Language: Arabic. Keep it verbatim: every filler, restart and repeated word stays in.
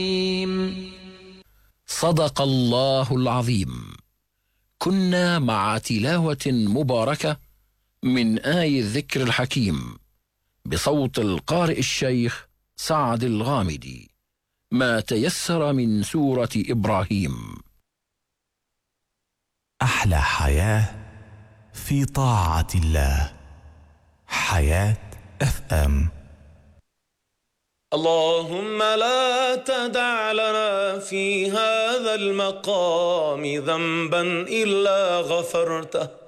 صدق الله العظيم. كنا مع تلاوة مباركة من آي الذكر الحكيم بصوت القارئ الشيخ سعد الغامدي، ما تيسر من سورة إبراهيم. أحلى حياة في طاعة الله. حياة اف ام. اللهم لا تدع لنا في هذا المقام ذنبا إلا غفرته